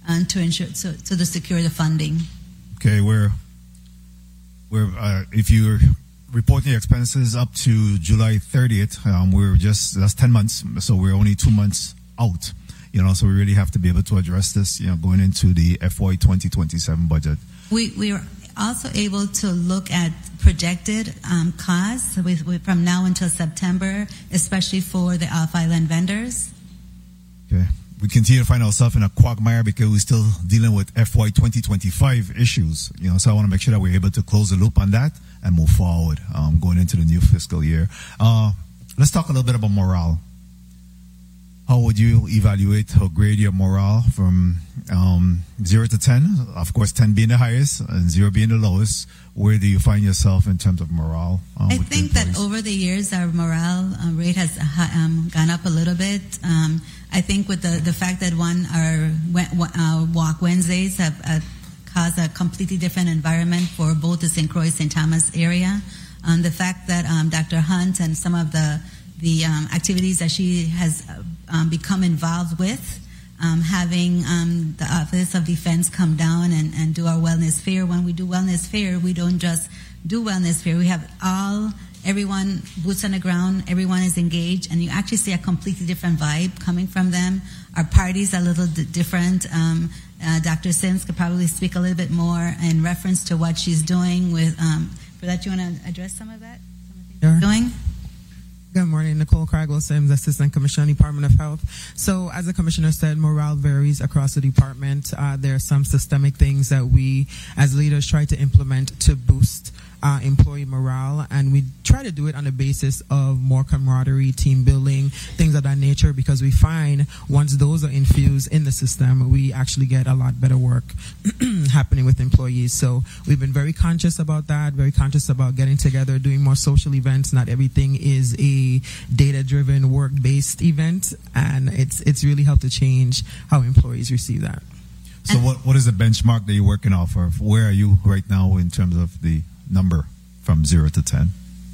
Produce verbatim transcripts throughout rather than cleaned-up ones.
and to ensure so, so to secure the funding. Okay, we're we're uh, if you're reporting your expenses up to July thirtieth, um, we're just that's ten months, so we're only two months out. You know, so we really have to be able to address this. You know, going into the F Y twenty twenty-seven budget. We we are also able to look at projected um, costs with, with, from now until September, especially for the off-island vendors. Okay. We continue to find ourselves in a quagmire because we're still dealing with F Y twenty twenty-five issues. You know, so I want to make sure that we're able to close the loop on that and move forward um, going into the new fiscal year. Uh, let's talk a little bit about morale. How would you evaluate or grade your morale from um, zero to ten? Of course, ten being the highest and zero being the lowest. Where do you find yourself in terms of morale? Um, I think that over the years, our morale uh, rate has um, gone up a little bit. Um, I think with the, the fact that one, our uh, Walk Wednesdays have uh, caused a completely different environment for both the Saint Croix, Saint Thomas area. Um, the fact that um, Doctor Hunt and some of the the um, activities that she has um, become involved with, um, having um, the Office of Defense come down and, and do our wellness fair. When we do wellness fair, we don't just do wellness fair. We have all, everyone, boots on the ground, everyone is engaged, and you actually see a completely different vibe coming from them. Our parties are a little d- different. Um, uh, Doctor Sims could probably speak a little bit more in reference to what she's doing with, um, for that, you want to address some of that? Some of the things sure. she's doing? Good morning, Nicole Cragwell Sims, Assistant Commissioner, Department of Health. So, as the Commissioner said, morale varies across the department. Uh, there are some systemic things that we, as leaders, try to implement to boost uh, employee morale, and we try to do it on the basis of more camaraderie, team building, things of that nature, because we find once those are infused in the system, we actually get a lot better work happening with employees. So we've been very conscious about that, very conscious about getting together, doing more social events. Not everything is a data-driven, work-based event, and it's it's really helped to change how employees receive that. So what what is the benchmark that you're working off of? Where are you right now in terms of the number from zero to ten?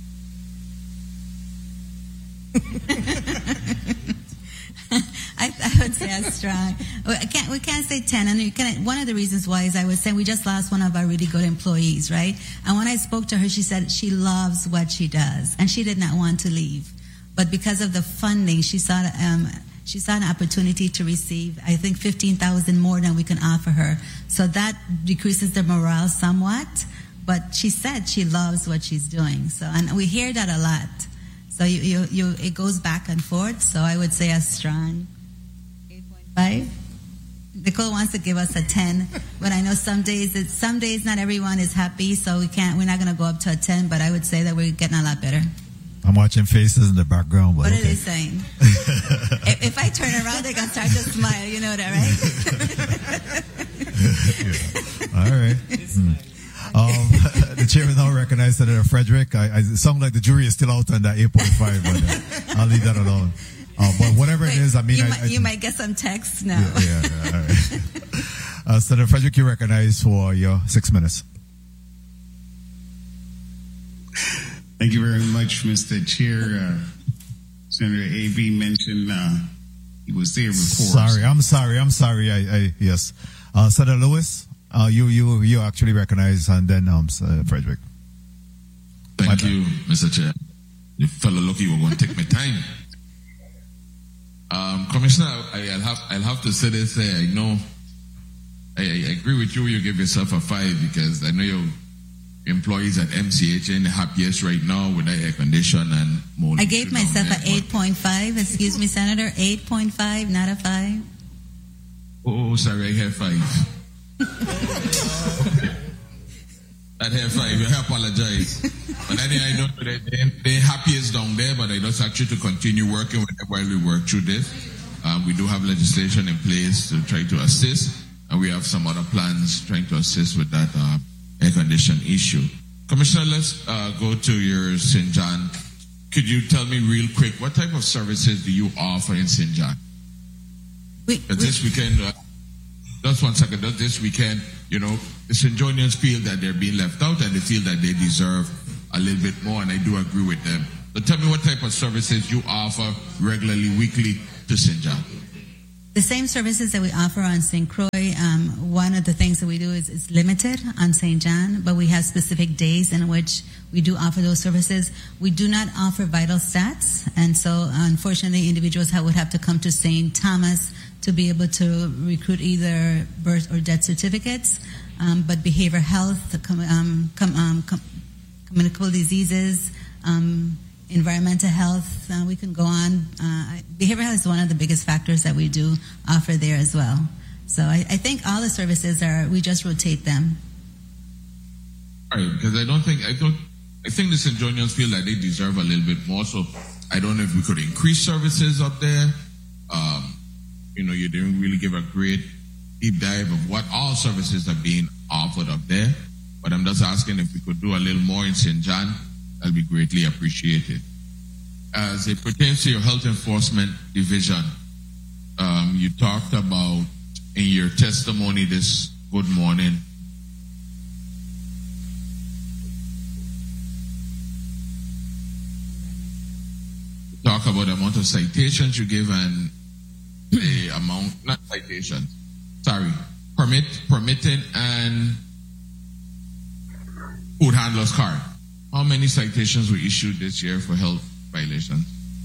I, I would say I'm strong. I can't, we can't say ten. And you can, one of the reasons why is I was saying we just lost one of our really good employees, right? And when I spoke to her, she said she loves what she does, and she did not want to leave. But because of the funding, she saw um, she saw an opportunity to receive, I think, fifteen thousand more than we can offer her. So that decreases the morale somewhat. But she said she loves what she's doing. So, and we hear that a lot. So you, you, you, it goes back and forth. So I would say a strong eight point five. Nicole wants to give us a ten, but I know some days, it's, some days not everyone is happy, so we can't, we're not going to go up to a ten, but I would say that we're getting a lot better. I'm watching faces in the background. But what okay. are they saying? if, if I turn around, they're going to start to smile. You know that, right? yeah. All right. Hmm. Um, the chairman now recognized Senator Frederick. I, I it sounds like the jury is still out on that eight point five, but uh, I'll leave that alone. Uh, but whatever Wait, it is, I mean, you, I, might, I, you might get some texts now. Yeah, yeah, yeah, all right. uh, Senator Frederick, you're recognized for your six minutes. Thank you very much, Mister Chair. Uh, Senator A B mentioned uh, he was there before. Sorry, I'm sorry, I'm sorry. I, I yes, uh, Senator Lewis. Uh, you, you, you actually recognize, and then um, uh, Frederick. Thank you, Mister Chair. You fella lucky you were going to take my time. Um, Commissioner, I, I'll have, I'll have to say this. Uh, I know, I, I agree with you. You give yourself a five because I know your employees at M C H are the happiest right now with the air condition and more. I gave myself an eight point five. Excuse me, Senator, eight point five, not a five. Oh, sorry, I have five. I'd have five. I apologize. But anyway, I know that they, they're happiest down there, but I just ask you to continue working with them while we work through this. Um, we do have legislation in place to try to assist, and we have some other plans trying to assist with that uh, air condition issue. Commissioner, let's uh, go to your Saint John. Could you tell me real quick, what type of services do you offer in Saint John? We, we, this weekend... Uh, Just one second. Does this weekend, you know, the Saint Johnians feel that they're being left out and they feel that they deserve a little bit more, and I do agree with them. So tell me what type of services you offer regularly, weekly to Saint John. The The same services that we offer on Saint Croix, um, one of the things that we do is it's limited on Saint John, but we have specific days in which we do offer those services. We do not offer vital stats, and so unfortunately individuals have, would have to come to Saint Thomas to be able to recruit either birth or death certificates, um, but behavioral health, com, um, com, um, com, communicable diseases, um, environmental health, uh, we can go on. Uh, behavioral health is one of the biggest factors that we do offer there as well. So I, I think all the services are, we just rotate them. All right, because I don't think, I don't, I think the Saint Johnians feel like they deserve a little bit more, so I don't know if we could increase services up there. Um, you know, you didn't really give a great deep dive of what all services are being offered up there, but I'm just asking if we could do a little more in Saint John. That'll be greatly appreciated. As it pertains to your health enforcement division, um, you talked about in your testimony this good morning you talk about the amount of citations you give and the amount, not citations, sorry, permit, permitting and food handler's card. How many citations were issued this year for health violations?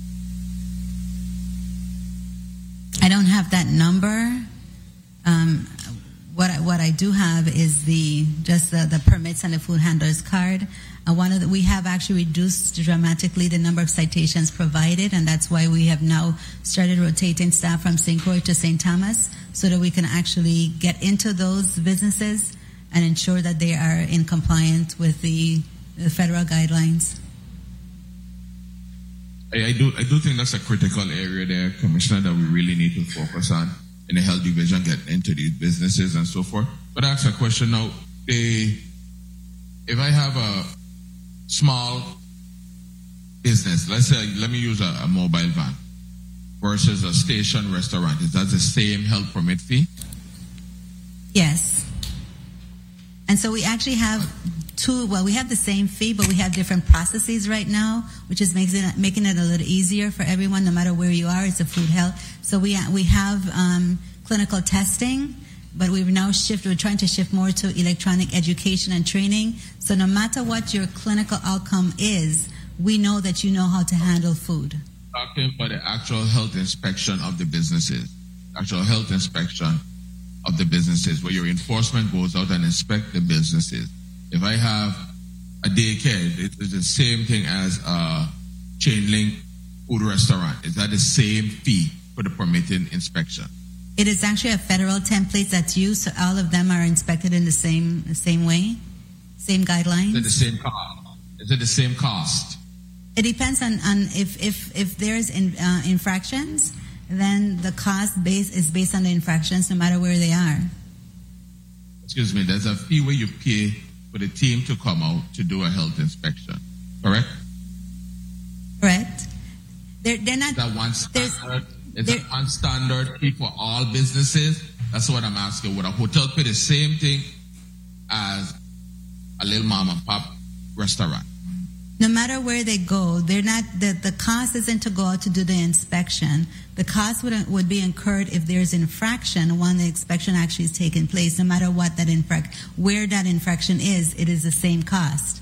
I don't have that number. Um, what I, what I do have is the just the, the permits and the food handler's card. Uh, one of the, we have actually reduced dramatically the number of citations provided, and that's why we have now started rotating staff from Saint Croix to Saint Thomas so that we can actually get into those businesses and ensure that they are in compliance with the the federal guidelines. I, I do I do think that's a critical area there, Commissioner, that we really need to focus on in the health division, getting into these businesses and so forth. But I ask a question now. They, if I have a small business, let's say, let me use a, a mobile van versus a station restaurant, is that the same health permit fee? Yes. And so we actually have two, well, we have the same fee, but we have different processes right now, which is making it, making it a little easier for everyone, no matter where you are. It's a food health. So we we have um, clinical testing, but we've now shifted, we're trying to shift more to electronic education and training. So no matter what your clinical outcome is, we know that you know how to handle food. Talking about the actual health inspection of the businesses, actual health inspection of the businesses, where your enforcement goes out and inspect the businesses. If I have a daycare, it's the same thing as a chain link food restaurant. Is that the same fee for the permitting inspection? It is actually a federal template that's used, so all of them are inspected in the same the same way, same guidelines. Is it the same cost? Is it the same cost? It depends on, on if if if there's in, uh, infractions, then the cost base is based on the infractions, no matter where they are. Excuse me. There's a fee where you pay for the team to come out to do a health inspection, correct? Correct. They're they're not. Is that one standard? Is that one standard fee for all businesses? That's what I'm asking. Would a hotel pay the same thing as a little mom and pop restaurant? No matter where they go, they're not. The, the cost isn't to go out to do the inspection. The cost would would be incurred if there's infraction when the inspection actually is taking place. No matter what that infract, where that infraction is, it is the same cost.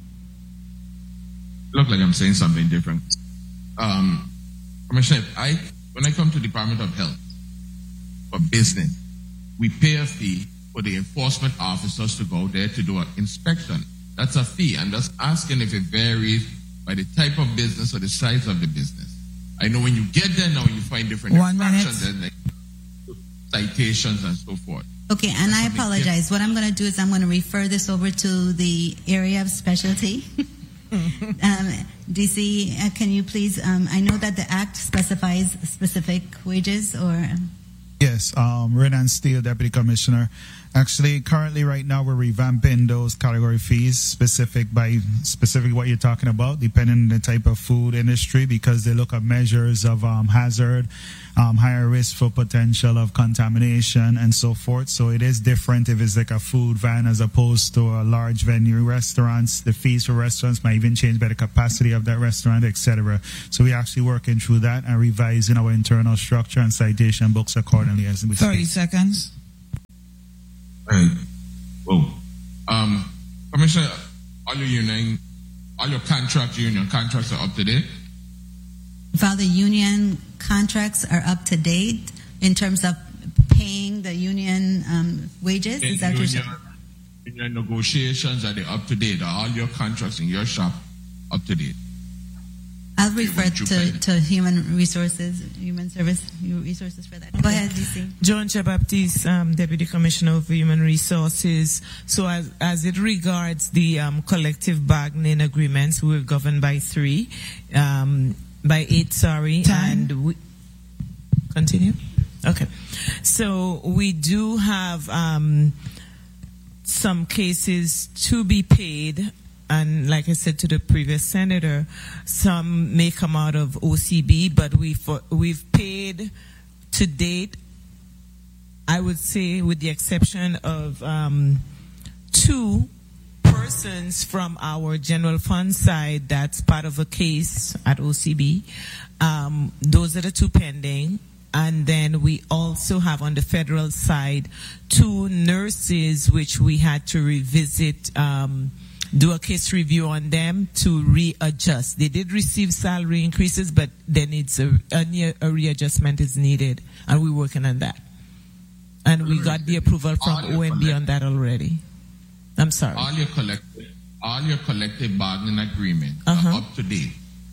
Look like I'm saying something different. Um, Commissioner, I when I come to Department of Health for business, we pay a fee for the enforcement officers to go there to do an inspection. That's a fee. I'm just asking if it varies by the type of business or the size of the business. I know when you get there now, you find different One infractions and like citations and so forth. Okay, and That's I apologize. What I'm going to do is I'm going to refer this over to the area of specialty. um, D C, uh, can you please, um, I know that the Act specifies specific wages or... Yes, um, Renan Steele, Deputy Commissioner. Actually, currently, right now, we're revamping those category fees specific by specific what you're talking about, depending on the type of food industry, because they look at measures of um, hazard, um, higher risk for potential of contamination, and so forth. So it is different if it's like a food van as opposed to a large venue restaurants. The fees for restaurants might even change by the capacity of that restaurant, et cetera. So we're actually working through that and revising our internal structure and citation books accordingly accordingly as we thirty speak. seconds. Right. Whoa. Um, Commissioner, all your union, all your contract, union contracts are up to date? While the union contracts are up to date in terms of paying the union um, wages, is that what you're saying? Union negotiations, are they up to date? Are all your contracts in your shop up to date? I'll refer to, to human resources, human service resources for that. Go ahead, D C. Joan Baptiste, um, Deputy Commissioner of Human Resources. So as, as it regards the um, collective bargaining agreements, we're governed by three, um, by eight, sorry. Time. And we continue? Okay. So we do have um, some cases to be paid. And like I said to the previous senator, some may come out of O C B, but we've, we've paid to date, I would say, with the exception of um, two persons from our general fund side that's part of a case at O C B. Um, those are the two pending. And then we also have on the federal side two nurses which we had to revisit, um, do a case review on them to readjust. They did receive salary increases, but there needs a, a, a readjustment is needed, and we're working on that. And we got the approval from O M B on that already. I'm sorry. All your collective, all your collective bargaining agreements Uh-huh. are up to date.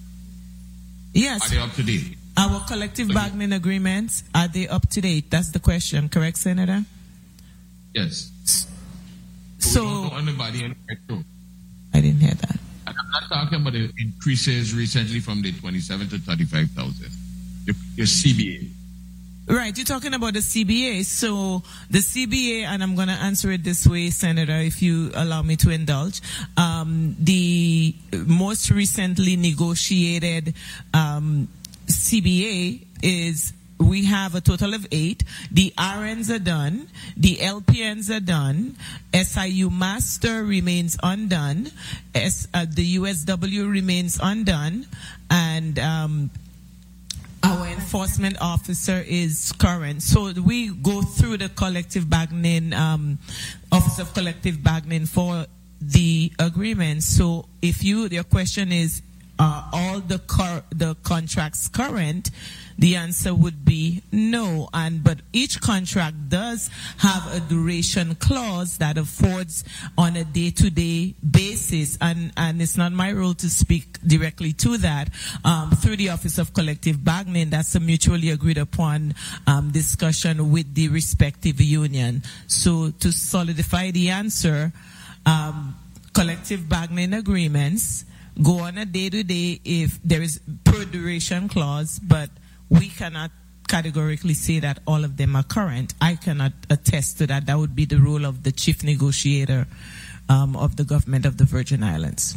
Yes. Are they up to date? Our collective bargaining agreements, are they up to date? That's the question, correct, Senator? Yes. So, we don't know anybody anywhere too. I didn't hear that. And I'm not talking about the increases recently from the twenty-seven to thirty-five thousand. Your, your C B A. Right, you're talking about the C B A. So the C B A, and I'm going to answer it this way, Senator, if you allow me to indulge. Um, the most recently negotiated um, C B A is, we have a total of eight. The R Ns are done. The L P Ns are done. S I U Master remains undone. S, uh, the U S W remains undone. And um, our enforcement officer is current. So we go through the collective bargaining, um, Office of Collective Bargaining for the agreement. So if you, your question is, are all the cor- the contracts current? The answer would be no. And but each contract does have a duration clause that affords on a day-to-day basis, and and it's not my role to speak directly to that. Um, through the Office of Collective Bargaining, that's a mutually agreed upon um, discussion with the respective union. So to solidify the answer, um, collective bargaining agreements go on a day-to-day if there is per duration clause, but we cannot categorically say that all of them are current. I cannot attest to that. That would be the role of the chief negotiator um, of the government of the Virgin Islands.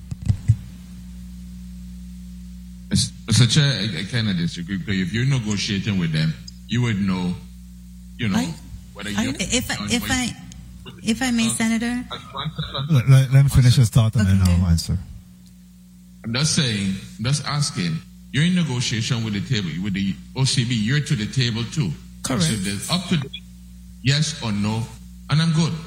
Mister Chair, I, I kind of disagree, because if you're negotiating with them, you would know, you know, I, whether I, you... if I, if I, if I may, Senator. Let, let, let me finish his thought and Okay. then I'll answer. I'm just saying, just asking, you're in negotiation with the table, with the O C B, you're to the table too. Correct. So there's up to date, yes or no, and I'm good.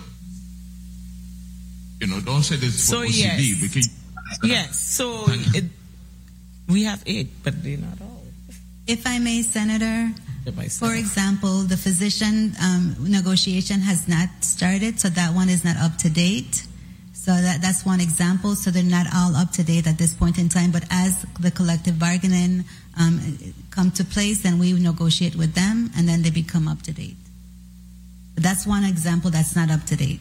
You know, don't say this for So O C B, yes. because... Yes, so it, we have eight, but they're not all. If I may, Senator, They're by some. for example, the physician um, negotiation has not started, so that one is not up to date. So that, that's one example. So they're not all up to date at this point in time. But as the collective bargaining um, come to place, then we negotiate with them, and then they become up to date. But that's one example that's not up to date.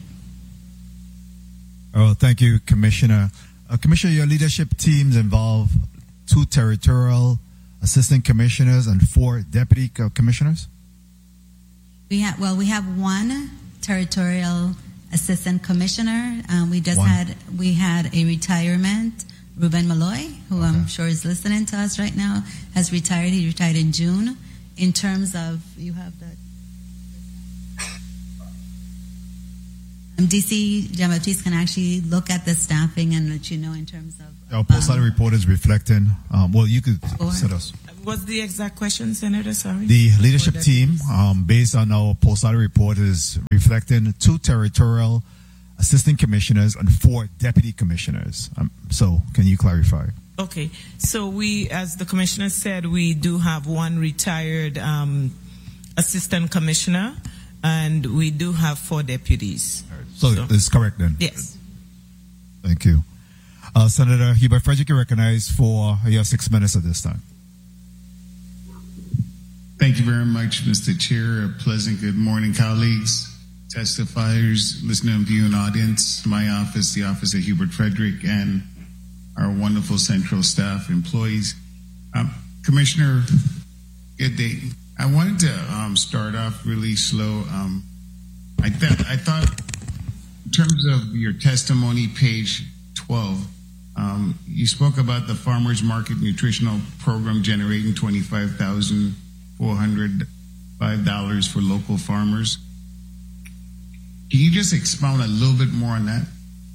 Oh, thank you, Commissioner. Uh, Commissioner, your leadership teams involve two territorial assistant commissioners and four deputy co- commissioners? We have well, we have one territorial assistant commissioner. Um, we just One. had we had a retirement. Ruben Malloy, who I'm Okay. sure is listening to us right now, has retired. He retired in June. In terms of, you have that. Um, D C Jean-Baptiste can actually look at the staffing and let you know in terms of. Our post-audit um, report is reflecting. Um, well, you could Or- set us. What's the exact question, Senator? Sorry. The leadership Or team, deputies? um, based on our post-audit report, is reflecting two territorial assistant commissioners and four deputy commissioners. Um, so, can you clarify? Okay, so we, as the commissioner said, we do have one retired um, assistant commissioner, and we do have four deputies. So, So- it's correct then? Yes. Thank you. Uh, Senator Hubert Frederick, you're recognized for your six minutes at this time. Thank you very much, Mister Chair. A pleasant good morning, colleagues, testifiers, listener and viewing audience, my office, the office of Hubert Frederick, and our wonderful central staff employees. Um, Commissioner, good day. I wanted to um, start off really slow. Um, I, th- I thought, in terms of your testimony, page twelve, um, you spoke about the Farmers Market Nutritional Program generating twenty-five thousand four hundred five dollars for local farmers. Can you just expound a little bit more on that?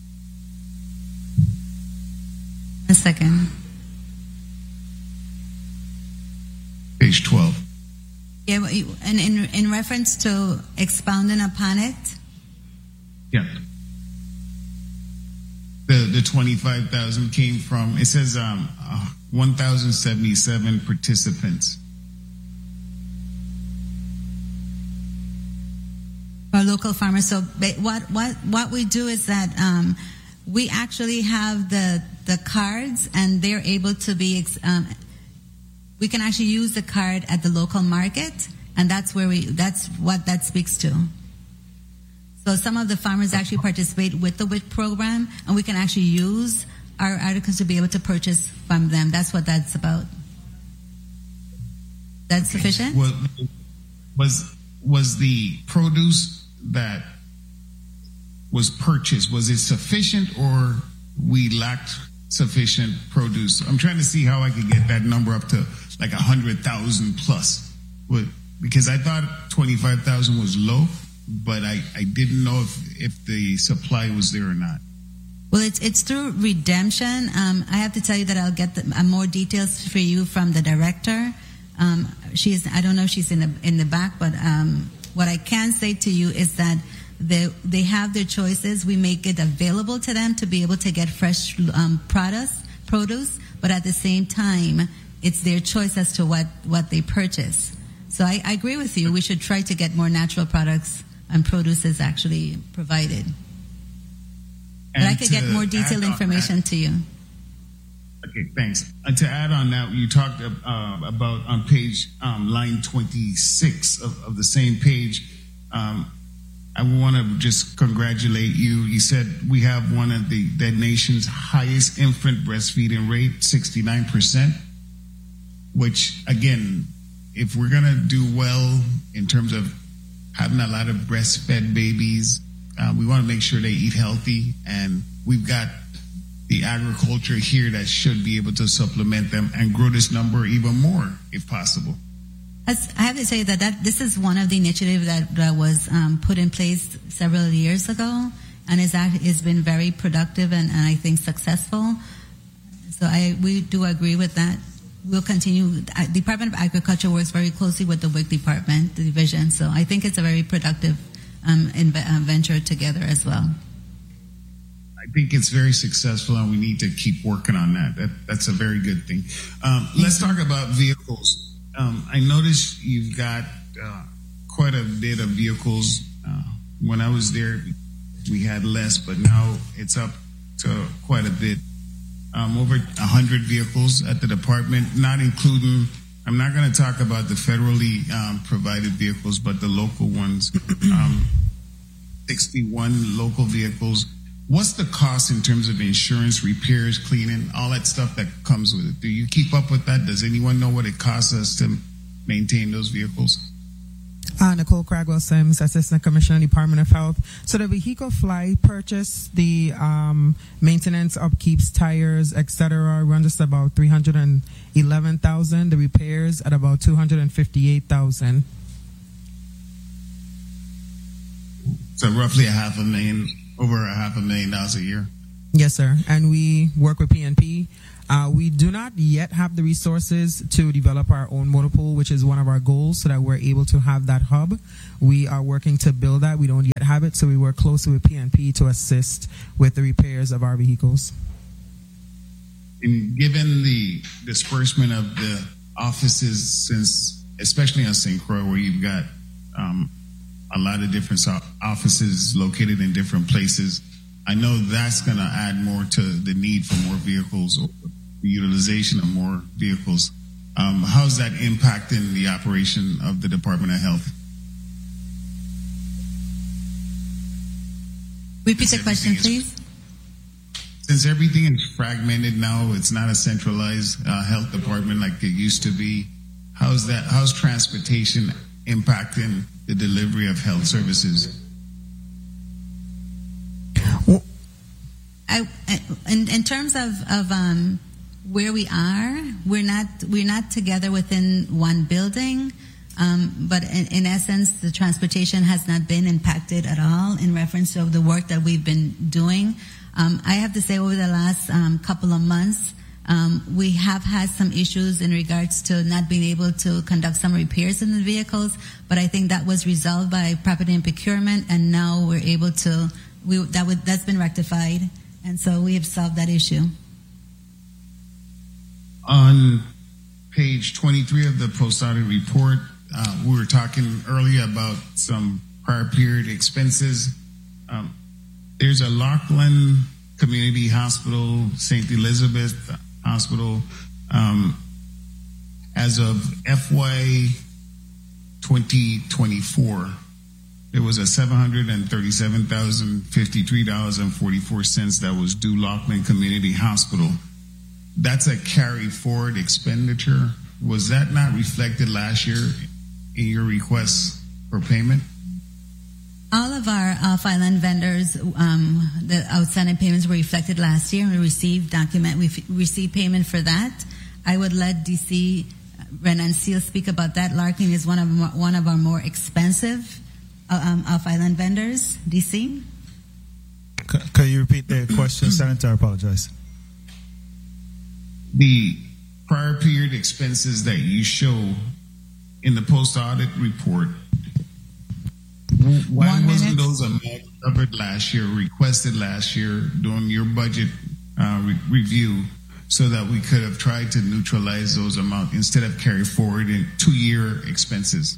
A second. Page twelve. Yeah, well, you- and in in reference to expounding upon it, Yeah. The the twenty-five thousand came from, it says um uh, one thousand seventy-seven participants. our local farmers. So ba- what what what we do is that um, we actually have the the cards, and they're able to be. Ex- um, we can actually use the card at the local market, and that's where we. That's what that speaks to. So some of the farmers actually participate with the W I C program, and we can actually use our articles to be able to purchase from them. That's what that's about. That's sufficient? Was was was the produce that was purchased, was it sufficient, or we lacked sufficient produce? I'm trying to see how I could get that number up to like a hundred thousand plus. What, because I thought twenty-five thousand was low, but I, I didn't know if, if the supply was there or not. Well, it's it's through redemption. Um, I have to tell you that I'll get the, uh, more details for you from the director. Um, she is. I don't know if she's in the in the back, but um, what I can say to you is that they they have their choices. We make it available to them to be able to get fresh um, products, produce, but at the same time, it's their choice as to what what they purchase. So I, I agree with you. We should try to get more natural products and produce actually provided. But And I could get to more detailed add on information that- to you. Okay, thanks. And to add on that, you talked uh, about on page um, line twenty-six of, of the same page. Um, I want to just congratulate you. You said we have one of the, the nation's highest infant breastfeeding rate, sixty-nine percent, which again, if we're going to do well in terms of having a lot of breastfed babies, uh, we want to make sure they eat healthy, and we've got the agriculture here that should be able to supplement them and grow this number even more if possible. As I have to say that, that this is one of the initiatives that, that was um, put in place several years ago, and is has been very productive and, and I think successful. So I we do agree with that. We'll continue. Uh, Department of Agriculture works very closely with the W I C department, the division. So I think it's a very productive um, inv- uh, venture together as well. I think it's very successful, and we need to keep working on that. That that's a very good thing. Um, let's talk about vehicles. Um, I noticed you've got uh, quite a bit of vehicles. Uh, when I was there, we had less, but now it's up to quite a bit. Um, over one hundred vehicles at the department, not including, I'm not going to talk about the federally um, provided vehicles, but the local ones. Um, sixty-one local vehicles. What's the cost in terms of insurance, repairs, cleaning, all that stuff that comes with it? Do you keep up with that? Does anyone know what it costs us to maintain those vehicles? Uh, Nicole Cragwell Sims, Assistant Commissioner, Department of Health. So the vehicle fly purchase, the um, maintenance, upkeeps, tires, et cetera, runs us about three hundred eleven thousand. The repairs at about two hundred fifty-eight thousand. So roughly a half a million, over a half a million dollars a year. Yes, sir. And we work with P N P. Uh, we do not yet have the resources to develop our own motor pool, which is one of our goals, so that we're able to have that hub. We are working to build that. We don't yet have it, so we work closely with P N P to assist with the repairs of our vehicles. And given the disbursement of the offices, since especially on Saint Croix, where you've got um, a lot of different offices located in different places, I know that's going to add more to the need for more vehicles or the utilization of more vehicles. Um, how's that impacting the operation of the Department of Health? Repeat the question, please. Since everything is fragmented now, it's not a centralized uh, health department like it used to be. How's that? How's transportation impacting the delivery of health services? I, in, in terms of, of um, where we are, we're not we're not together within one building, um, but in, in essence, the transportation has not been impacted at all in reference to the work that we've been doing. Um, I have to say, over the last um, couple of months, um, we have had some issues in regards to not being able to conduct some repairs in the vehicles, but I think that was resolved by property and procurement, and now we're able to. We that would that's been rectified. And so we have solved that issue. On page twenty-three of the post-audit report, uh, we were talking earlier about some prior period expenses. Um, there's a Laughlin Community Hospital, Saint Elizabeth Hospital. Um, as of F Y twenty twenty-four, there was a seven hundred thirty-seven thousand fifty-three dollars and forty-four cents that was due Laughlin Community Hospital. That's a carry forward expenditure. Was that not reflected last year in your request for payment? All of our off island vendors, um, the outstanding payments were reflected last year, and we received document. We f- received payment for that. I would let D C Renan Seal speak about that. Larkin is one of more, one of our more expensive Um, off island vendors. D C? C- can you repeat the question, Senator? I apologize. The prior period expenses that you show in the post audit report, why One wasn't minute. those amounts covered last year, requested last year during your budget uh, re- review, so that we could have tried to neutralize those amounts instead of carry forward in two year expenses?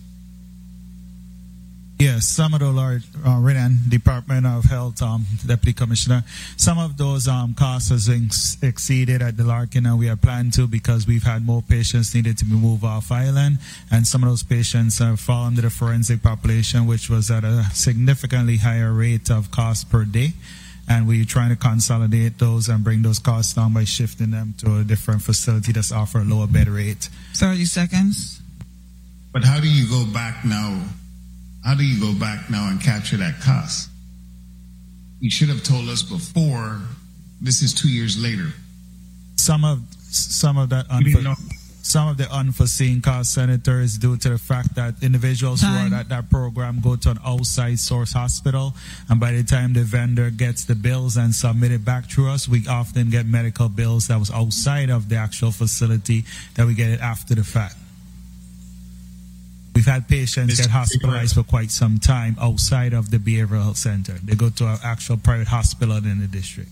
Yes, some of those are uh, Renan, Department of Health, um, Deputy Commissioner. Some of those um, costs has ex- exceeded at the Larkin, and we are planning to because we've had more patients needed to be moved off island, and some of those patients uh, fall under the forensic population, which was at a significantly higher rate of cost per day. And we're trying to consolidate those and bring those costs down by shifting them to a different facility that's offer a lower bed rate. thirty seconds. But how do you go back now? How do you go back now and capture that cost? You should have told us before. This is two years later. Some of some of that You didn't know. some of the unforeseen costs, Senator, is due to the fact that individuals Time. who are at that program go to an outside source hospital, and by the time the vendor gets the bills and submit it back through us, we often get medical bills that was outside of the actual facility that we get it after the fact. We've had patients get hospitalized for quite some time outside of the behavioral health center. They go to an actual private hospital in the district.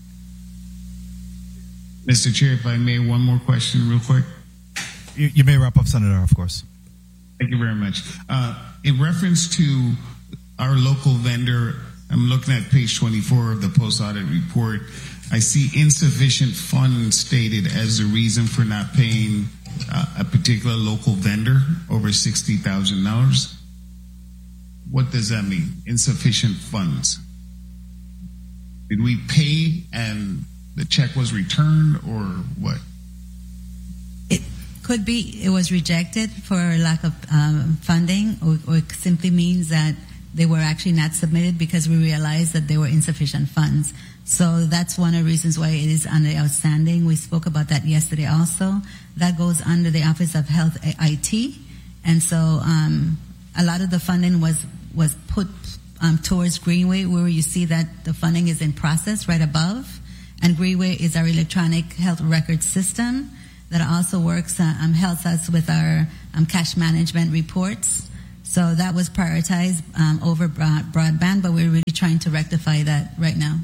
Mister Chair, if I may, one more question real quick. You, you may wrap up, Senator, of course. Thank you very much. Uh, in reference to our local vendor, I'm looking at page twenty-four of the post-audit report. I see insufficient funds stated as the reason for not paying uh, a particular local vendor over sixty thousand dollars. What does that mean? Insufficient funds. Did we pay and the check was returned, or what? It could be it was rejected for lack of um, funding, or, or it simply means that they were actually not submitted because we realized that there were insufficient funds. So that's one of the reasons why it is under outstanding. We spoke about that yesterday also. That goes under the Office of Health I T. And so um, a lot of the funding was, was put um, towards Greenway, where you see that the funding is in process right above. And Greenway is our electronic health record system that also works, uh, um, helps us with our um, cash management reports. So that was prioritized um, over broad- broadband, but we're really trying to rectify that right now.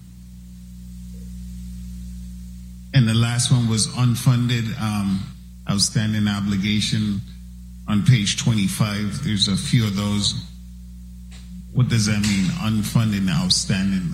And the last one was unfunded um, outstanding obligation on page twenty-five. There's a few of those. What does that mean? Unfunded outstanding.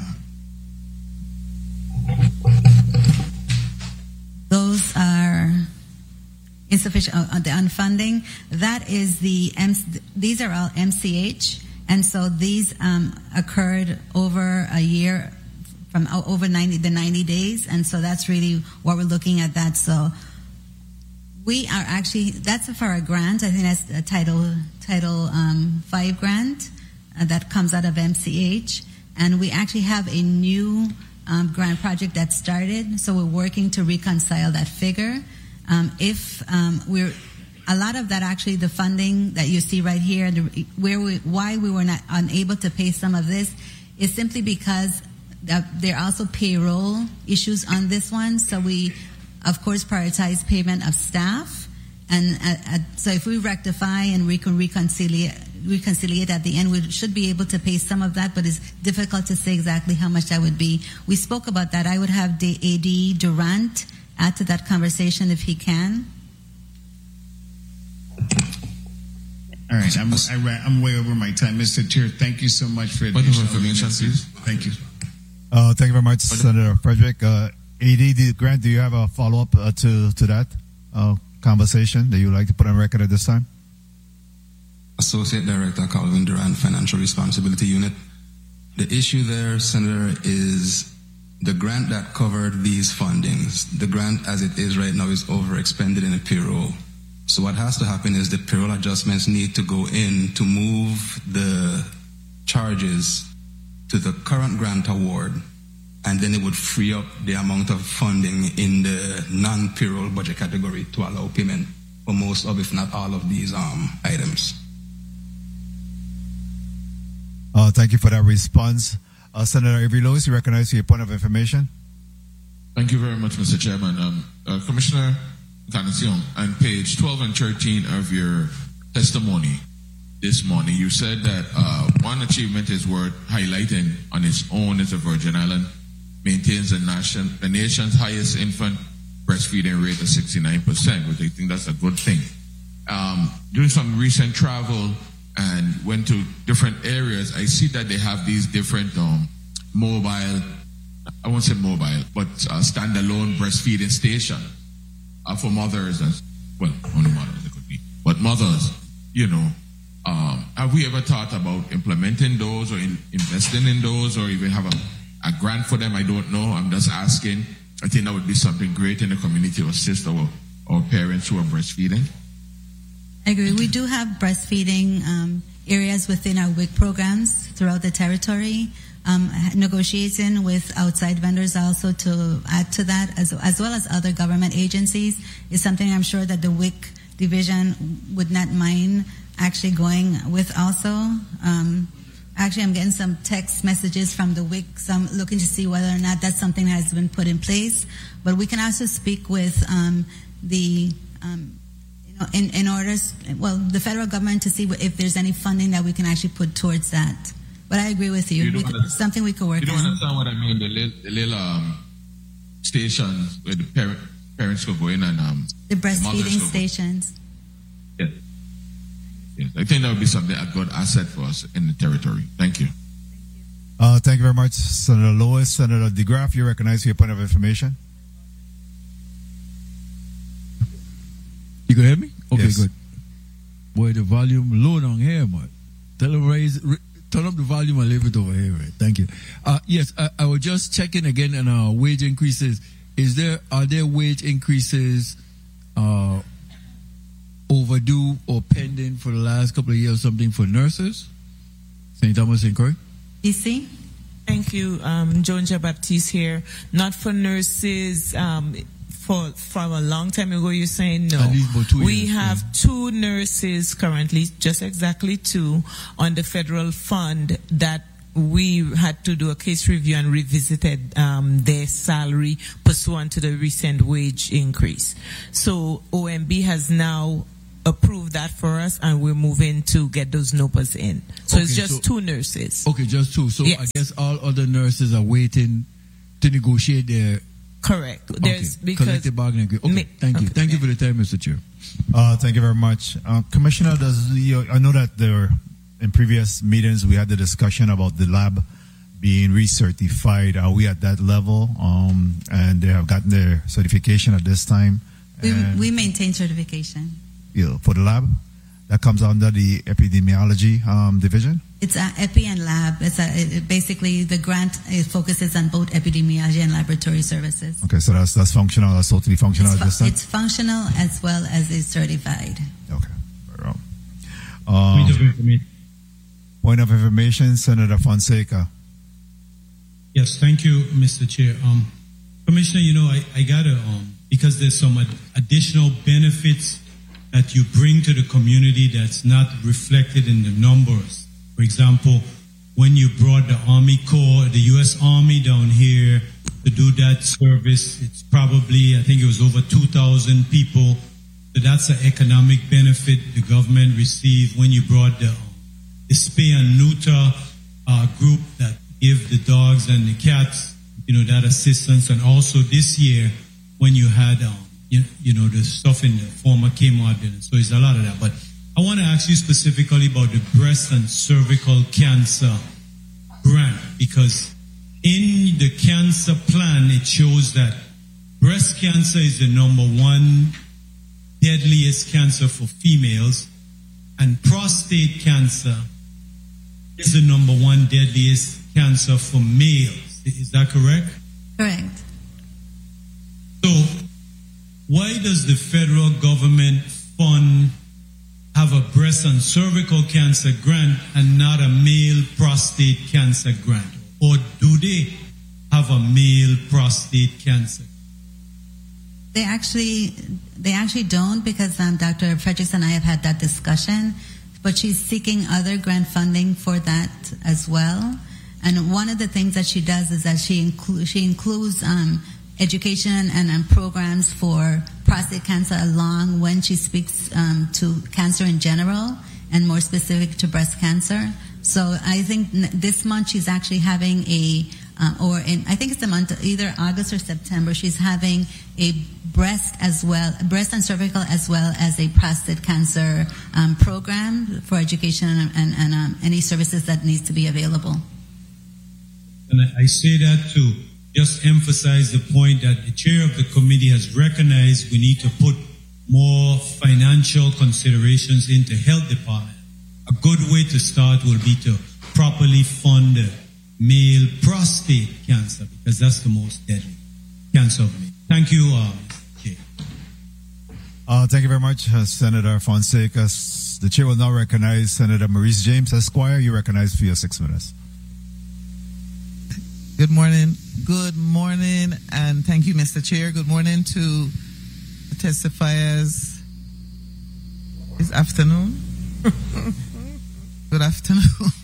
Those are insufficient. Uh, the unfunding, that is the M- these are all M C H, and so these um, occurred over a year, from uh, over ninety the ninety days, and so that's really what we're looking at. That so we are actually that's for a grant. I think that's a title title um, five grant uh, that comes out of M C H, and we actually have a new Um, grant project that started, so we're working to reconcile that figure. Um, if um, we're, a lot of that actually, the funding that you see right here, the, where we, why we were not unable to pay some of this, is simply because that there are also payroll issues on this one. So we, of course, prioritize payment of staff, and uh, uh, so if we rectify and we can reconciliate. reconciliate at the end, we should be able to pay some of that, but it's difficult to say exactly how much that would be. We spoke about that. I would have the A D Durant add to that conversation if he can. All right, I'm, I ran, I'm way over my time. Mister Chair, thank you so much for Point of information, please. Thank you. Uh, thank you very much, Senator Frederick. Uh, A D the Grant, do you have a follow-up uh, to, to that uh, conversation that you would like to put on record at this time? Associate Director Calvin Durant, Financial Responsibility Unit. The issue there, Senator, is the grant that covered these fundings. The grant as it is right now is overexpended in a payroll. So what has to happen is the payroll adjustments need to go in to move the charges to the current grant award, and then it would free up the amount of funding in the non-payroll budget category to allow payment for most of, if not all of these um, items. Uh, thank you for that response. Uh, Senator Avery Lewis, you recognize your point of information? Thank you very much, Mister Chairman. Um, uh, Commissioner Encarnacion, on page twelve and thirteen of your testimony this morning, you said that uh, one achievement is worth highlighting on its own is the Virgin Island maintains the, nation, the nation's highest infant breastfeeding rate of sixty-nine percent, which I think that's a good thing. Um, doing some recent travel and went to different areas, I see that they have these different um, mobile, I won't say mobile, but uh, standalone breastfeeding station uh, for mothers, and, well, only mothers it could be, but mothers, you know. Um, have we ever thought about implementing those or in, investing in those or even have a, a grant for them? I don't know. I'm just asking. I think that would be something great in the community to assist our, our parents who are breastfeeding. I agree. We do have breastfeeding um, areas within our W I C programs throughout the territory. Um, negotiating with outside vendors also to add to that, as, as well as other government agencies, is something I'm sure that the W I C division would not mind actually going with also. Um, actually, I'm getting some text messages from the W I C, so I'm looking to see whether or not that's something that has been put in place. But we can also speak with um, the um, In, in order, well, the federal government to see if there's any funding that we can actually put towards that. But I agree with you. you we could, something we could work on. You don't on. understand what I mean? The little, the little um, stations where the parent, parents could go in and um, the breastfeeding the stations. Yes. Yes. I think that would be something a good asset for us in the territory. Thank you. Uh, thank you very much, Senator Lewis. Senator DeGraff, you recognize your point of information? You can hear me? Okay, yes. Good. Boy, the volume low down here, man. Tell them raise, r- turn up the volume and leave it over here, right? Thank you. Uh, yes, I, I was just checking again on our wage increases. Is there, are there wage increases uh, overdue or pending for the last couple of years, something for nurses? Saint Thomas Inquiry? You see? Thank you. Um, Joan Baptiste here. Not for nurses. Um, for from a long time ago, you're saying no. At least about two we years, have yeah. two nurses currently, just exactly two, on the federal fund that we had to do a case review and revisited um, their salary pursuant to the recent wage increase. So O M B has now approved that for us, and we're moving to get those N O P As in. So Okay, it's just so- two nurses. Okay, just two. So I Yes. guess all other nurses are waiting to negotiate their Correct. There's okay, because collective bargaining agreement. Okay, Ma- thank you. okay, Thank you yeah. for the time, Mister Chair. Uh, thank you very much. Uh, Commissioner, does you, I know that there in previous meetings we had the discussion about the lab being recertified. Are we at that level? Um, and they have gotten their certification at this time. We, And, we maintain certification. you know, for the lab that comes under the epidemiology um, division. It's a epi and lab. It's a, it, basically the grant it focuses on both epidemiology and laboratory services. Okay, so that's that's functional. That's totally functional It's, at this fu- time. it's functional as well as it's certified. Okay, very well. Um, Point of information. point of information, Senator Fonseca. Yes, thank you, Mister Chair. Um, Commissioner, you know, I, I gotta, um, because there's some ad- additional benefits that you bring to the community that's not reflected in the numbers. For example, when you brought the Army Corps, the U S Army down here to do that service, it's probably, I think it was over two thousand people. So that's an economic benefit the government received when you brought the, the spay and neuter uh, group that give the dogs and the cats, you know, that assistance. And also this year when you had, um, you, you know, the stuff in the former Kmart dinner. So it's a lot of that. But I want to ask you specifically about the breast and cervical cancer grant, because in the cancer plan, it shows that breast cancer is the number one deadliest cancer for females, and prostate cancer is the number one deadliest cancer for males. Is that correct? Correct. So, why does the federal government fund have a breast and cervical cancer grant and not a male prostate cancer grant? Or do they have a male prostate cancer? They actually, they actually don't, because um, Doctor Fredericks and I have had that discussion. But she's seeking other grant funding for that as well. And one of the things that she does is that she includes she includes um, education and, and programs for prostate cancer along when she speaks um, to cancer in general and more specific to breast cancer. So I think n- this month she's actually having a, uh, or in, I think it's the month, either August or September, she's having a breast as well, breast and cervical as well as a prostate cancer um, program for education and, and, and um, any services that needs to be available. And I, I say that to just emphasize the point that the chair of the committee has recognized we need to put more financial considerations into health department. A good way to start will be to properly fund male prostate cancer, because that's the most deadly cancer of male. Thank you, uh, Chair. Uh, thank you very much, uh, Senator Fonseca. S- The chair will now recognize Senator Maurice James Esquire. You recognize for your six minutes. Good morning. Good morning, and thank you, Mister Chair. Good morning to the testifiers this afternoon. Good afternoon.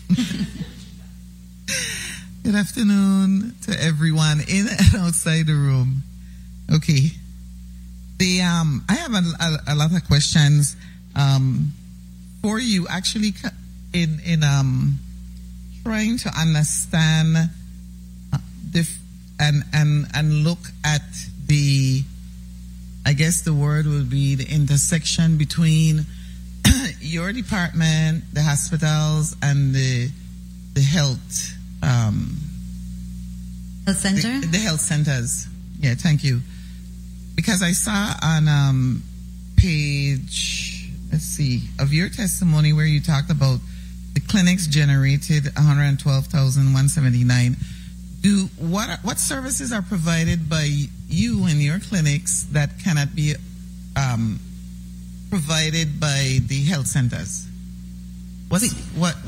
Good afternoon to everyone in and outside the room. Okay. The um, I have a, a, a lot of questions um, for you. Actually, in in um, trying to understand uh, the and and and look at the, I guess the word would be the intersection between your department, the hospitals, and the the health um, Health center? The, the health centers. Yeah, thank you. Because I saw on um, page, let's see, of your testimony where you talked about the clinics generated one hundred twelve thousand one hundred seventy-nine. Do what are, what services are provided by you and your clinics that cannot be um, provided by the health centers? What's, what what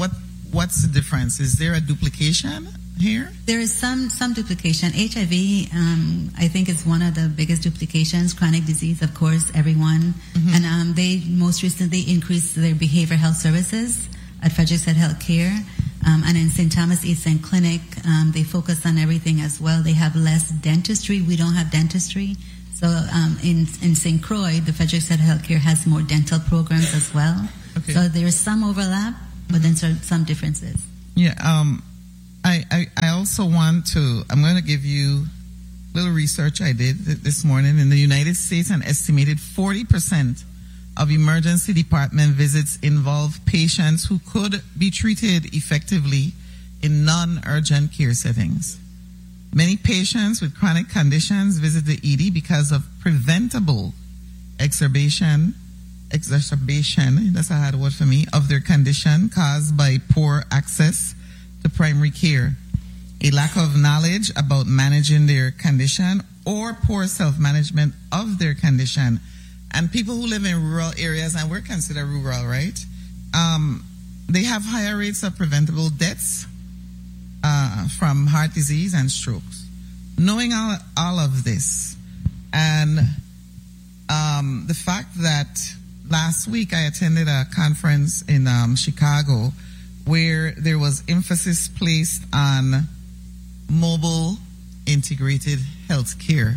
what's the difference? Is there a duplication here? There is some some duplication. H I V, um, I think, is one of the biggest duplications. Chronic disease, of course, everyone. Mm-hmm. And um, they most recently increased their behavioral health services at Frederick's Healthcare. Um, and in Saint Thomas East End Clinic, um, they focus on everything as well. They have less dentistry. We don't have dentistry. So um, in in Saint Croix, the Frederick's Healthcare has more dental programs as well. Okay. So there's some overlap, but then some differences. Yeah. Um, I, I, I also want to, I'm going to give you a little research I did this morning. In the United States, an estimated forty percent of emergency department visits involve patients who could be treated effectively in non-urgent care settings. Many patients with chronic conditions visit the E D because of preventable exacerbation, exacerbation, that's a hard word for me, of their condition caused by poor access to primary care, a lack of knowledge about managing their condition, or poor self-management of their condition. And people who live in rural areas, and we're considered rural, right? Um, they have higher rates of preventable deaths uh, from heart disease and strokes. Knowing all, all of this, and um, the fact that last week I attended a conference in um, Chicago where there was emphasis placed on mobile integrated health care.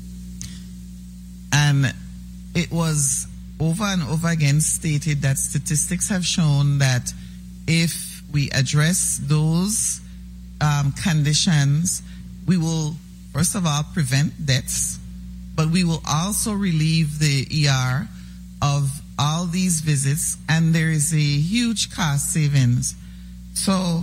And it was over and over again stated that statistics have shown that if we address those um, conditions, we will, first of all, prevent deaths, but we will also relieve the E R of all these visits, and there is a huge cost savings. So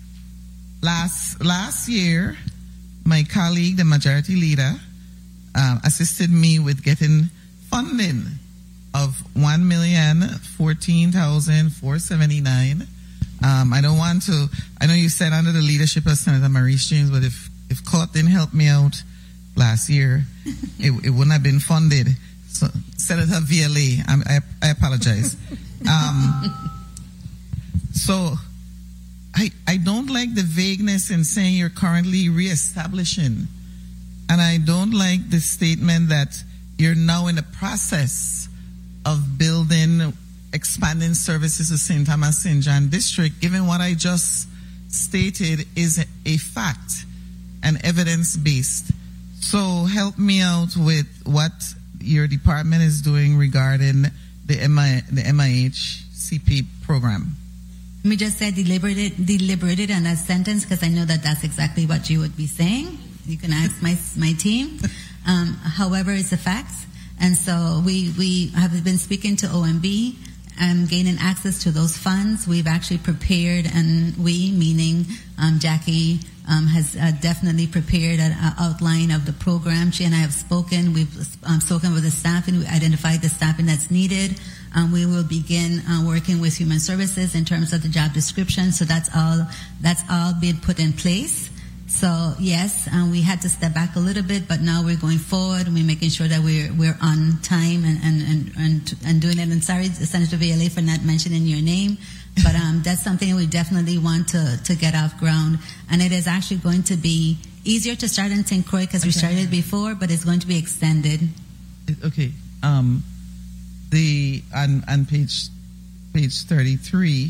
last last year, my colleague, the majority leader, uh, assisted me with getting funding of one million fourteen thousand four hundred seventy-nine. Um, I don't want to. I know you said under the leadership of Senator Maurice James, but if if C O T didn't help me out last year, it, it wouldn't have been funded. So, Senator V L A, I, I apologize. Um, so, I I don't like the vagueness in saying you're currently reestablishing, and I don't like the statement that you're now in the process of building, expanding services to Saint Thomas Saint John District, given what I just stated is a fact and evidence-based. So help me out with what your department is doing regarding the M I, the M I H C P program. Let me just say deliberated, deliberated on that sentence because I know that that's exactly what you would be saying. You can ask my my team. Um, however, it's a fact. And so we, we have been speaking to O M B and gaining access to those funds. We've actually prepared, and we, meaning um, Jackie, um, has uh, definitely prepared an outline of the program. She and I have spoken. We've um, spoken with the staff and we identified the staffing that's needed. Um, we will begin uh, working with Human Services in terms of the job description. So that's all. That's all been put in place. So yes, um, we had to step back a little bit, but now we're going forward and we're making sure that we're we're on time and and and and, and doing it. And sorry, Senator V L A, for not mentioning your name, but um, that's something we definitely want to to get off ground. And it is actually going to be easier to start in Saint Croix because okay. we started before, but it's going to be extended. Okay. Um, the on on page page thirty-three.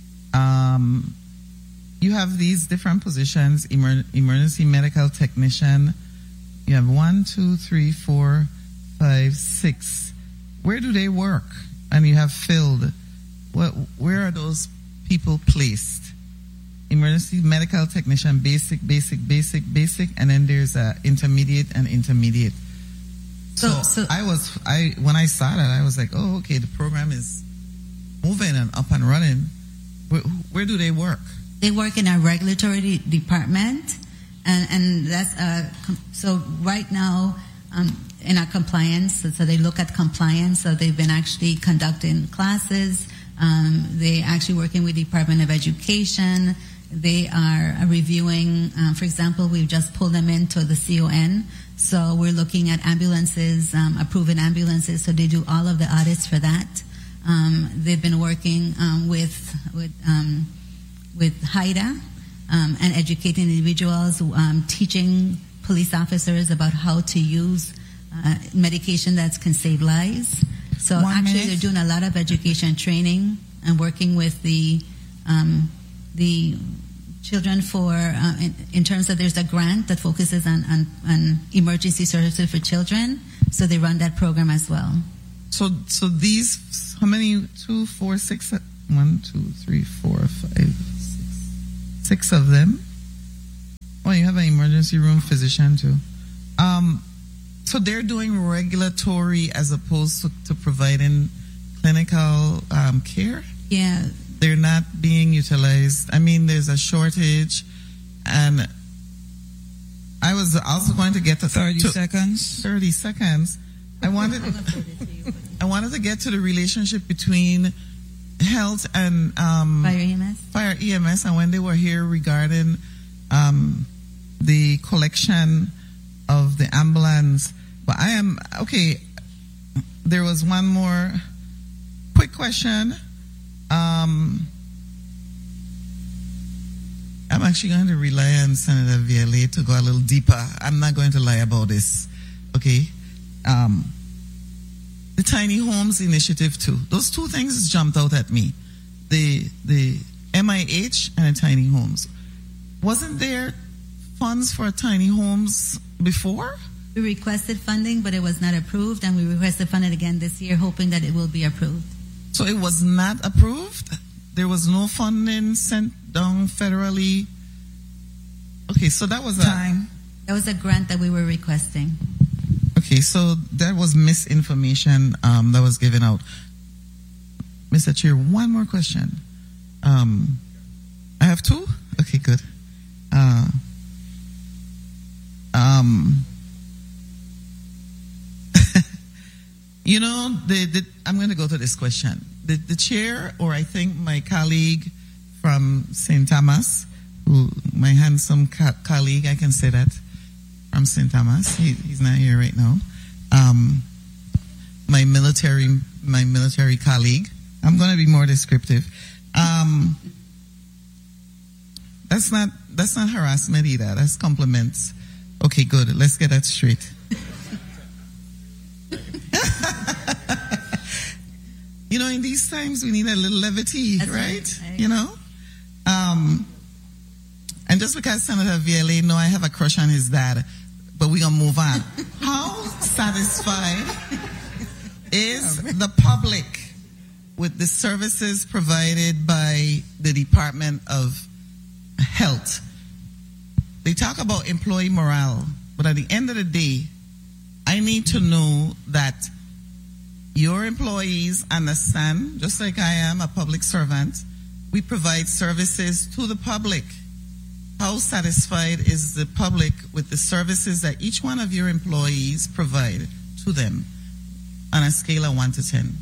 Um. You have these different positions, emer- emergency medical technician. You have one, two, three, four, five, six. Where do they work? And you have filled. What, where are those people placed? Emergency medical technician, basic, basic, basic, basic, and then there's a intermediate and intermediate. So, so, so I was, I when I saw that, I was like, oh, okay, the program is moving and up and running. Where, where do they work? They work in our regulatory department, and, and that's uh, so right now um, in our compliance. So, so they look at compliance. So they've been actually conducting classes. Um, they actually working with Department of Education. They are reviewing. Um, for example, we've just pulled them into the C O N. So we're looking at ambulances, um, approving ambulances. So they do all of the audits for that. Um, they've been working um, with with. Um, with HIDA um, and educating individuals, um, teaching police officers about how to use uh, medication that can save lives. So One actually, minute. they're doing a lot of education training and working with the um, the children for uh, in, in terms of there's a grant that focuses on, on on emergency services for children. So they run that program as well. So, so these, how many? Two, four, six, one, two, three, four, five, six, six of them. Oh, you have an emergency room physician too. Um, so they're doing regulatory as opposed to, to providing clinical um, care. Yeah. They're not being utilized. I mean, there's a shortage, and I was also going to get to thirty to, seconds. Thirty seconds. I wanted, I wanted to get to the relationship between health and um, Fire E M S. Fire E M S, and when they were here regarding um, the collection of the ambulance. But I am okay. There was one more quick question. Um, I'm actually going to rely on Senator Viale to go a little deeper. I'm not going to lie about this. Okay. Um, the tiny homes initiative too. Those two things jumped out at me. The the M I H and the tiny homes. Wasn't there funds for tiny homes before? We requested funding, but it was not approved, and we requested funding again this year, hoping that it will be approved. So it was not approved? There was no funding sent down federally? Okay, so that was a... Time. That was a grant that we were requesting. Okay, so that was misinformation um, that was given out. Mister Chair, one more question. Um, I have two? Okay, good. Uh, um, you know, the, the, I'm going to go to this question. The, the chair, or I think my colleague from Saint Thomas, who, my handsome co- colleague, I can say that, from Saint Thomas. He, he's not here right now. Um, my military, my military colleague. I'm going to be more descriptive. Um, that's not that's not harassment either. That's compliments. Okay, good. Let's get that straight. You know, in these times we need a little levity, That's right? right. You know, um, and just because Senator Viale, no, I have a crush on his dad, but we're gonna move on. How satisfied is the public with the services provided by the Department of Health? They talk about employee morale, but at the end of the day, I need to know that your employees understand, just like I am a public servant, we provide services to the public. How satisfied is the public with the services that each one of your employees provide to them on a scale of one to ten?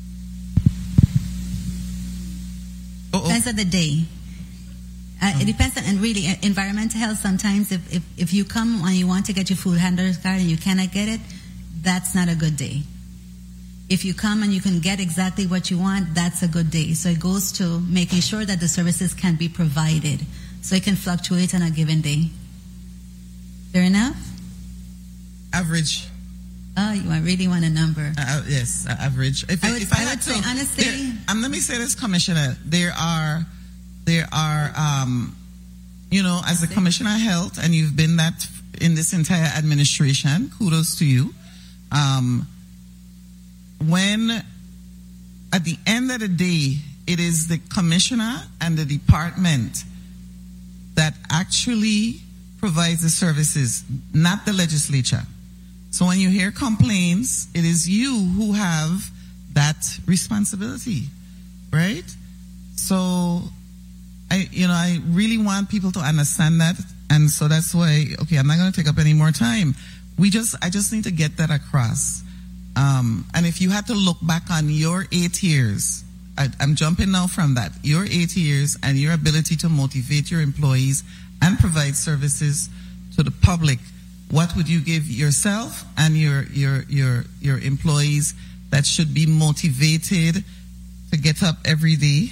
Uh-oh. Depends on the day. Uh, it depends on, and really, uh, environmental health, sometimes if, if, if you come and you want to get your food handler's card and you cannot get it, that's not a good day. If you come and you can get exactly what you want, that's a good day. So it goes to making sure that the services can be provided. So it can fluctuate on a given day. Fair enough? Average. Oh, you really want a number? Uh, yes, uh, average. If I would, if I, I had would to, say, honestly... there, um, let me say this, Commissioner. There are, there are, um, you know, as a Commissioner of Health, and you've been that in this entire administration, kudos to you. Um, when, at the end of the day, it is the Commissioner and the department that actually provides the services, not the legislature. So when you hear complaints, it is you who have that responsibility, right? So, I, you know, I really want people to understand that, and so that's why. Okay, I'm not going to take up any more time. We just, I just need to get that across. Um, and if you had to look back on your eight years, I, I'm jumping now from that, your eight years and your ability to motivate your employees and provide services to the public, what would you give yourself and your your your your employees that should be motivated to get up every day? I,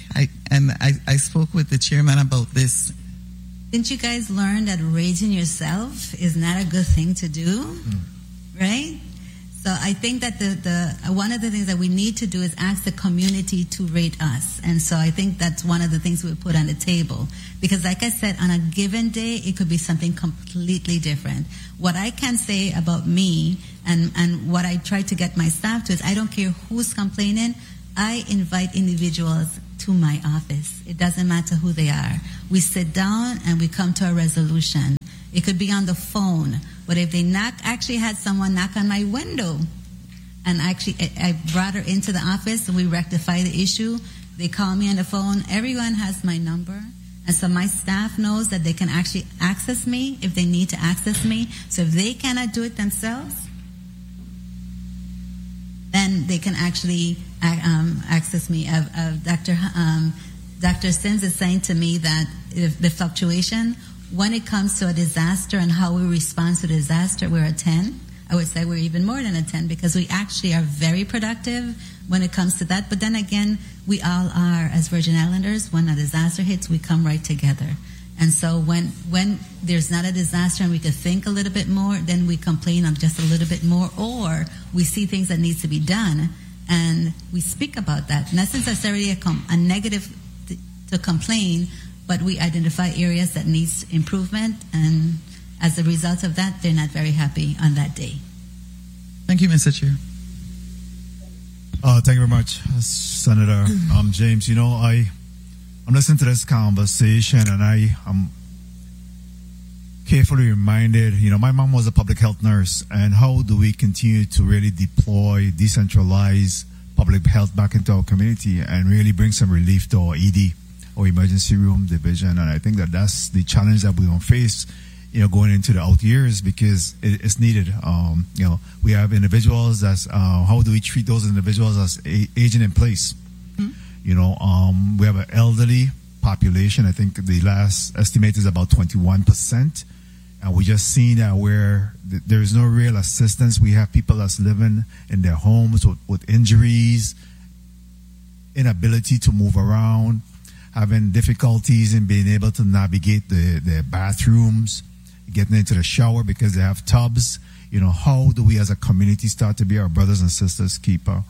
and I, I spoke with the chairman about this. Didn't you guys learn that rating yourself is not a good thing to do? Mm. Right? So I think that the, the one of the things that we need to do is ask the community to rate us. And so I think that's one of the things we put on the table. Because like I said, on a given day, it could be something completely different. What I can say about me and, and what I try to get my staff to is I don't care who's complaining. I invite individuals to my office. It doesn't matter who they are. We sit down and we come to a resolution. It could be on the phone, but if they knock, actually had someone knock on my window, and actually I brought her into the office and we rectify the issue. They call me on the phone. Everyone has my number, and so my staff knows that they can actually access me if they need to access me. So if they cannot do it themselves, then they can actually um, access me. Uh, uh, Doctor Um, Doctor Sims is saying to me that if the fluctuation, when it comes to a disaster and how we respond to disaster, we're a ten. I would say we're even more than a ten because we actually are very productive when it comes to that. But then again, we all are, as Virgin Islanders, when a disaster hits, we come right together. And so when when there's not a disaster and we could think a little bit more, then we complain on just a little bit more, or we see things that needs to be done and we speak about that. Not necessarily a, com- a negative t- to complain, but we identify areas that needs improvement, and as a result of that, they're not very happy on that day. Thank you, Mister Chair. Uh, thank you very much, Senator um, James. You know, I, I'm listening to this conversation, and I am carefully reminded, you know, my mom was a public health nurse, and how do we continue to really deploy, decentralize public health back into our community and really bring some relief to our E D, or emergency room division. And I think that that's the challenge that we will face, you know, going into the out years, because it, it's needed. Um, you know, we have individuals that's, uh, how do we treat those individuals as a, aging in place? Mm-hmm. You know, um, we have an elderly population. I think the last estimate is about twenty-one percent. And we just seen that where th- there is no real assistance. We have people that's living in their homes with, with injuries, inability to move around, having difficulties in being able to navigate the, the bathrooms, getting into the shower because they have tubs. You know, how do we as a community start to be our brothers and sisters keeper?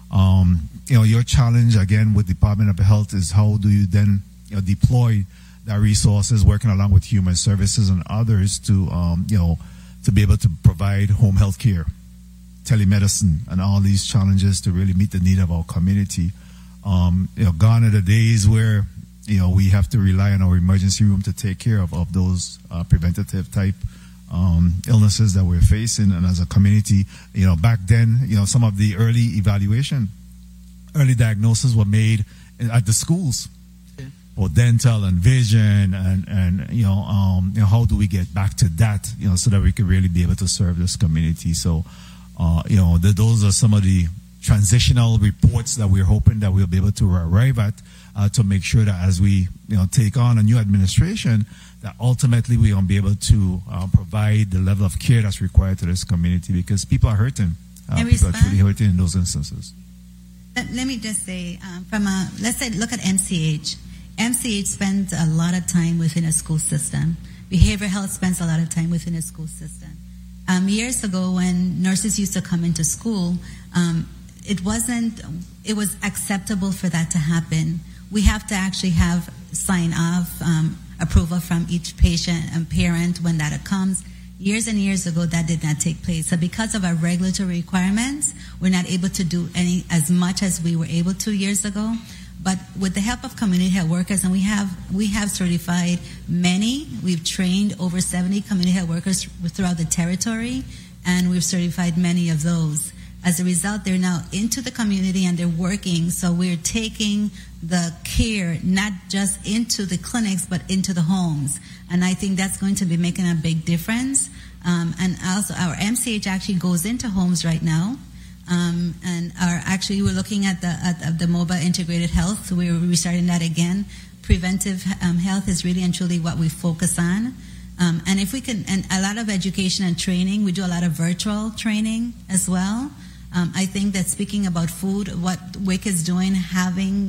Um, you know, your challenge again with Department of Health is how do you then, you know, deploy that resources, working along with human services and others to, um, you know, to be able to provide home health care, telemedicine, and all these challenges to really meet the need of our community. Um, you know, gone are the days where, you know, we have to rely on our emergency room to take care of, of those uh, preventative type um, illnesses that we're facing. And as a community, you know, back then, you know, some of the early evaluation, early diagnoses were made at the schools. Yeah. For dental and vision, and, and you, know, um, you know, how do we get back to that, you know, so that we can really be able to serve this community. So, uh, you know, the, those are some of the transitional reports that we're hoping that we'll be able to arrive at, uh, to make sure that as we, you know, take on a new administration, that ultimately we will be able to uh, provide the level of care that's required to this community, because people are hurting. Uh, people respond? are truly hurting in those instances. Let, let me just say, um, from a, let's say, look at M C H. M C H spends a lot of time within a school system. Behavioral health spends a lot of time within a school system. Um, years ago, when nurses used to come into school, um, it wasn't, it was acceptable for that to happen. We have to actually have sign off, um, approval from each patient and parent when that comes. Years and years ago, that did not take place. So because of our regulatory requirements, we're not able to do any as much as we were able to years ago. But with the help of community health workers, and we have we have certified many, we've trained over seventy community health workers throughout the territory, and we've certified many of those. As a result, they're now into the community and they're working. So we're taking the care not just into the clinics, but into the homes. And I think that's going to be making a big difference. Um, and also our M C H actually goes into homes right now. Um, and are actually, we're looking at the, at, at the mobile integrated health. So we're restarting that again. Preventive um, health is really and truly what we focus on. Um, and if we can, and a lot of education and training, we do a lot of virtual training as well. Um, I think that speaking about food, what W I C is doing, having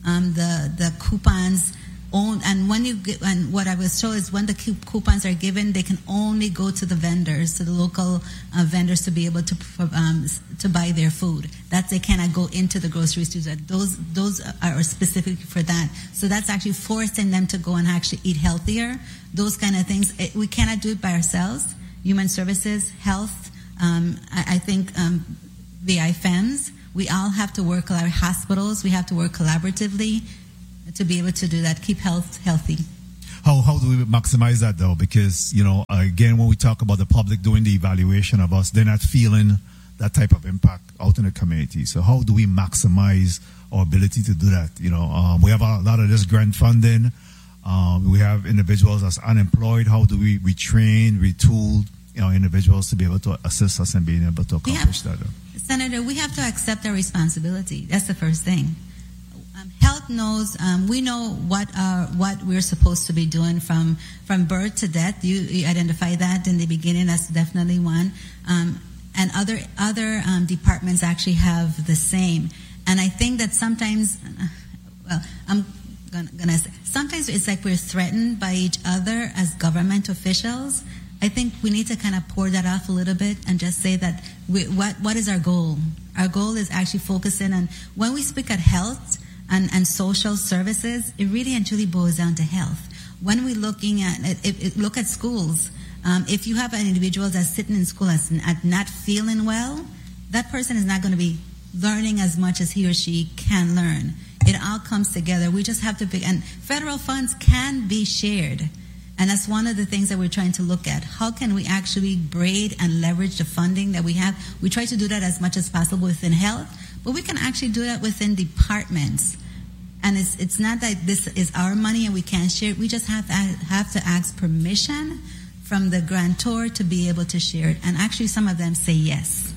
um, the the coupons. Own, and when you get, and what I was told is when the coupons are given, they can only go to the vendors, to the local uh, vendors, to be able to um, to buy their food. That they cannot go into the grocery stores. Those those are specific for that. So that's actually forcing them to go and actually eat healthier. Those kind of things. It, we cannot do it by ourselves. Human Services, Health. Um, I, I think um, the I F E M S. We all have to work. Our hospitals. We have to work collaboratively to be able to do that, keep health healthy. How how do we maximize that though? Because, you know, again, when we talk about the public doing the evaluation of us, they're not feeling that type of impact out in the community. So how do we maximize our ability to do that? You know, um, we have a lot of this grant funding. Um, we have individuals that's unemployed. How do we retrain, retool, you know, individuals to be able to assist us in being able to accomplish have, that? Though? Senator, we have to accept our responsibility. That's the first thing. Um, health knows, um, we know what uh, what we're supposed to be doing from from birth to death. You, you identify that in the beginning. That's definitely one. Um, and other other um, departments actually have the same. And I think that sometimes, uh, well, I'm gonna, gonna say, sometimes it's like we're threatened by each other as government officials. I think we need to kind of pour that off a little bit and just say that we, what what is our goal? Our goal is actually focusing on, when we speak at health and, and social services, it really and truly boils down to health. When we're looking at, if, if, look at schools, um, if you have an individual that's sitting in school that's not feeling well, that person is not going to be learning as much as he or she can learn. It all comes together. We just have to pick, and federal funds can be shared. And that's one of the things that we're trying to look at. How can we actually braid and leverage the funding that we have? We try to do that as much as possible within health, but we can actually do that within departments. And it's it's not that this is our money and we can't share it. We just have to, have to ask permission from the grantor to be able to share it. And actually some of them say yes.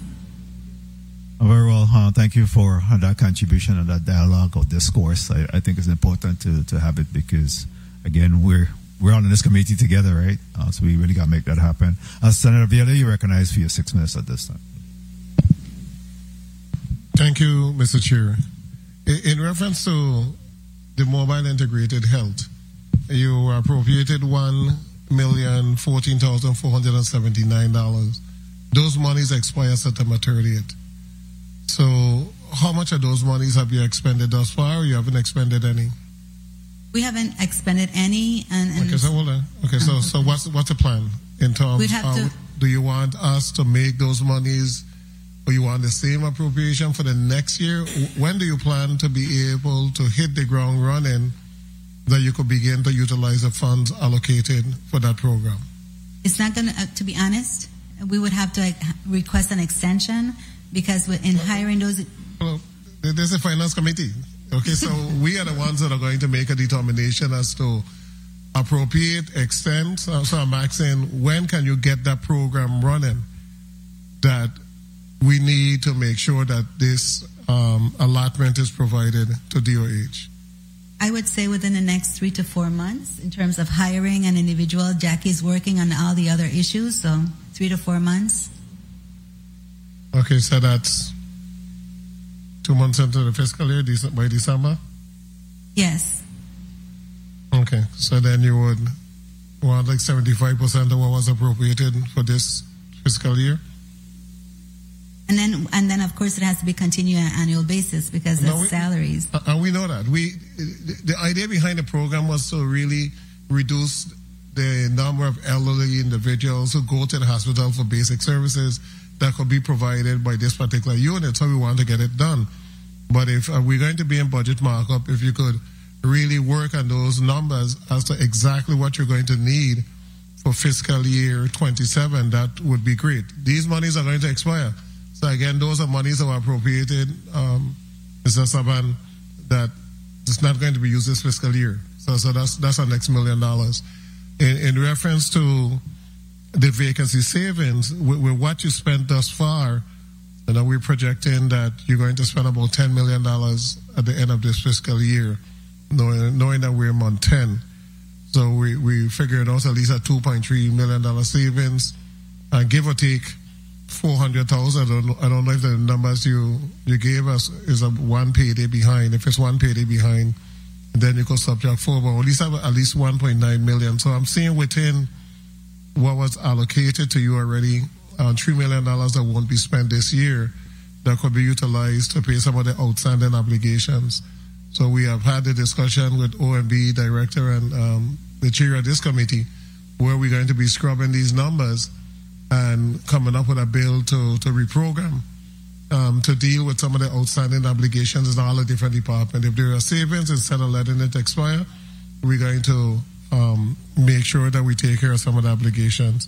Very well. Uh, thank you for uh, that contribution and that dialogue or discourse. I, I think it's important to, to have it because, again, we're we're on in this committee together, right? Uh, so we really got to make that happen. Uh, Senator Viola, you're recognized for your six minutes at this time. Thank you, Mister Chair. In reference to the mobile integrated health, you appropriated one million fourteen thousand four hundred and seventy nine dollars. Those monies expire September thirtieth. So, how much of those monies have you expended thus far, or you haven't expended any? We haven't expended any. And, and okay, so hold on. Okay, so uh, so what's what's the plan in terms? We'd have of, to, do you want us to make those monies, or you want the same appropriation for the next year? When do you plan to be able to hit the ground running, that you could begin to utilize the funds allocated for that program? It's not going to. Uh, to be honest, we would have to like, request an extension. Because in hiring those... Well, there's a finance committee. Okay, so we are the ones that are going to make a determination as to appropriate, extend. So, so I'm asking, when can you get that program running? That we need to make sure that this um, allotment is provided to D O H. I would say within the next three to four months in terms of hiring an individual. Jackie's working on all the other issues, so three to four months. Okay, so that's two months into the fiscal year, by December? Yes. Okay, so then you would want like seventy-five percent of what was appropriated for this fiscal year? And then, and then of course, it has to be continued on an annual basis because of salaries. And we know that. We, the idea behind the program was to really reduce the number of elderly individuals who go to the hospital for basic services that could be provided by this particular unit, so we want to get it done. But if uh, we're going to be in budget markup, if you could really work on those numbers as to exactly what you're going to need for fiscal year twenty-seven, that would be great. These monies are going to expire. So again, those are monies that were appropriated, um, Mister Saban, that it's not going to be used this fiscal year. So, so that's that's our next million dollars. In, in reference to the vacancy savings, with, with what you spent thus far, you know, we're projecting that you're going to spend about ten million dollars at the end of this fiscal year, knowing, knowing that we're month ten. So we, we figured out at least a two point three million dollars savings, uh, give or take four hundred thousand. I don't know, I don't know if the numbers you you gave us is a one payday behind. If it's one payday behind, then you could subtract four, but at least have at least one point nine million. So I'm seeing within what was allocated to you already, uh, three million dollars that won't be spent this year that could be utilized to pay some of the outstanding obligations. So we have had a discussion with O M B director and um, the chair of this committee, where we're going to be scrubbing these numbers and coming up with a bill to, to reprogram, um, to deal with some of the outstanding obligations in all the different departments. If there are savings, instead of letting it expire, we're going to um, make sure that we take care of some of the obligations.